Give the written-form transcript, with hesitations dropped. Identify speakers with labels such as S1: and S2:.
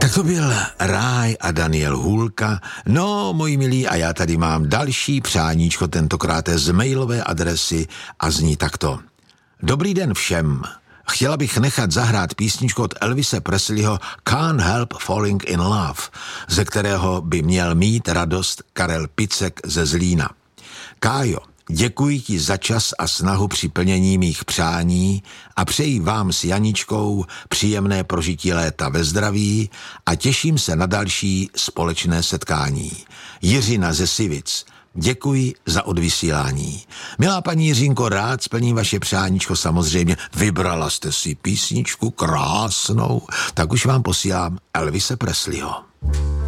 S1: Tak to byl Ráj a Daniel Hůlka. No, moji milí, a já tady mám další přáníčko, tentokrát z mailové adresy a zní takto. Dobrý den všem. Chtěla bych nechat zahrát písničku od Elvise Presleyho Can't Help Falling in Love, ze kterého by měl mít radost Karel Picek ze Zlína. Kájo, děkuji ti za čas a snahu při plnění mých přání a přeji vám s Janičkou příjemné prožití léta ve zdraví a těším se na další společné setkání. Jiřina ze Sivic. Děkuji za odvysílání. Milá paní Jiřinko, rád splním vaše přáníčko, samozřejmě. Vybrala jste si písničku krásnou, tak už vám posílám Elvise Presleyho.